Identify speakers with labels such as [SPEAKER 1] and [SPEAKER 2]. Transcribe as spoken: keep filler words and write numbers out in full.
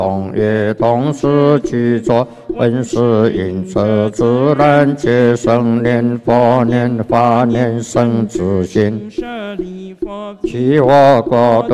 [SPEAKER 1] 同业同时具作，闻是因则自然皆生念佛念法念生自心。其我国